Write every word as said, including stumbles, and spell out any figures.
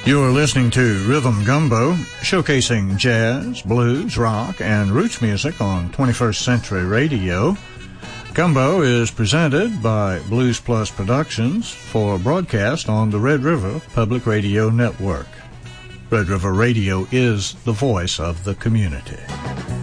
You're listening to Rhythm Gumbo, showcasing jazz, blues, rock, and roots music on twenty-first Century Radio. Gumbo is presented by Blues Plus Productions for broadcast on the Red River Public Radio Network. Red River Radio is the voice of the community.